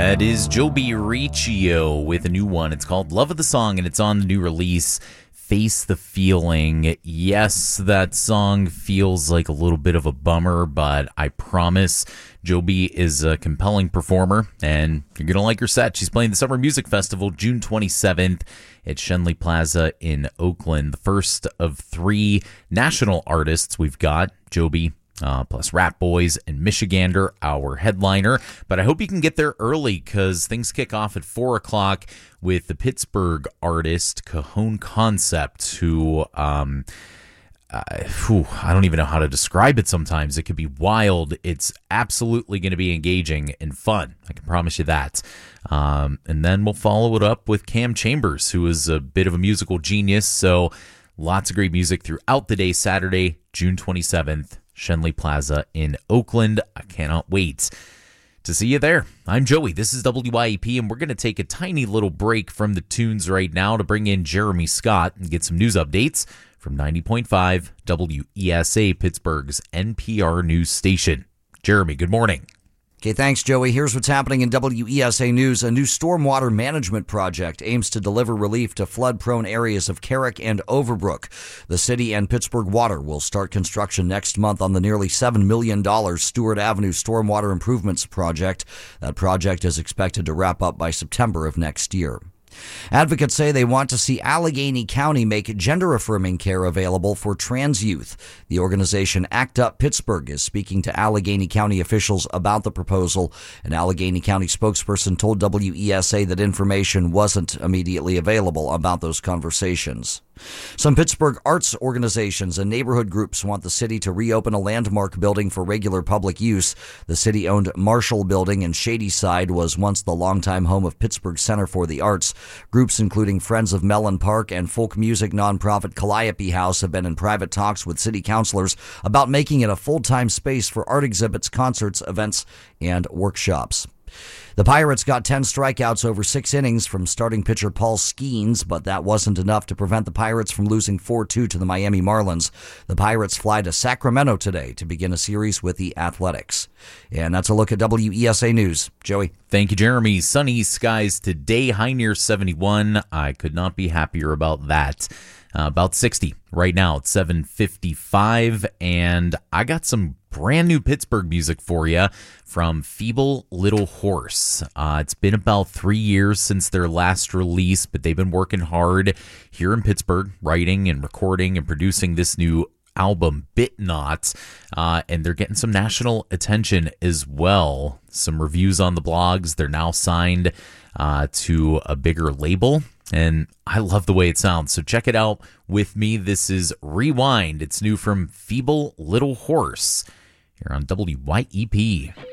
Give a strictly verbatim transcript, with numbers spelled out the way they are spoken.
That is Joby Riccio with a new one. It's called Love of the Song, and it's on the new release, Face the Feeling. Yes, that song feels like a little bit of a bummer, but I promise Joby is a compelling performer, and you're going to like her set. She's playing the Summer Music Festival June twenty-seventh at Schenley Plaza in Oakland. The first of three national artists we've got, Joby, Uh, plus Rat Boys and Michigander, our headliner. But I hope you can get there early because things kick off at four o'clock with the Pittsburgh artist Cajon Concept, who, um, uh, whew, I don't even know how to describe it sometimes. It could be wild. It's absolutely going to be engaging and fun. I can promise you that. Um, and then we'll follow it up with Cam Chambers, who is a bit of a musical genius. So lots of great music throughout the day, Saturday, June twenty-seventh. Schenley Plaza in Oakland. I cannot wait to see you there. I'm Joey. This is W Y E P, and we're going to take a tiny little break from the tunes right now to bring in Jeremy Scott and get some news updates from ninety point five W E S A, Pittsburgh's N P R news station. Jeremy, good morning. Okay, thanks, Joey. Here's what's happening in W E S A News. A new stormwater management project aims to deliver relief to flood-prone areas of Carrick and Overbrook. The city and Pittsburgh Water will start construction next month on the nearly seven million dollars Stewart Avenue Stormwater Improvements Project. That project is expected to wrap up by September of next year. Advocates say they want to see Allegheny County make gender-affirming care available for trans youth. The organization ACT UP Pittsburgh is speaking to Allegheny County officials about the proposal. An Allegheny County spokesperson told W E S A that information wasn't immediately available about those conversations. Some Pittsburgh arts organizations and neighborhood groups want the city to reopen a landmark building for regular public use. The city-owned Marshall Building in Shadyside was once the longtime home of Pittsburgh Center for the Arts. Groups including Friends of Mellon Park and folk music nonprofit Calliope House have been in private talks with city councilors about making it a full-time space for art exhibits, concerts, events, and workshops. The Pirates got ten strikeouts over six innings from starting pitcher Paul Skeens, but that wasn't enough to prevent the Pirates from losing four two to the Miami Marlins. The Pirates fly to Sacramento today to begin a series with the Athletics. And that's a look at W E S A News. Joey. Thank you, Jeremy. Sunny skies today, high near seventy-one. I could not be happier about that. Uh, about sixty right now at seven fifty-five, and I got some brand new Pittsburgh music for you from Feeble Little Horse. Uh, it's been about three years since their last release, but they've been working hard here in Pittsburgh, writing and recording and producing this new album, Bit Not, uh, and they're getting some national attention as well. Some reviews on the blogs. They're now signed uh, to a bigger label, and I love the way it sounds. So check it out with me. This is Rewind. It's new from Feeble Little Horse here on W Y E P.